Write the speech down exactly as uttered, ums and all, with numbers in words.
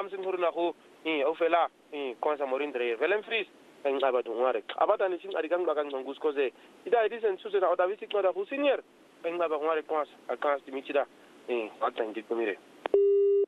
sin hurna ko eh ofela eh konsa morindre velen fris en abatu ngare abata ni sin arikan bakan ngus koze ida edisen susena oda visik no da husinier en ngaba ngare konsa akas dimichida eh atan dikumire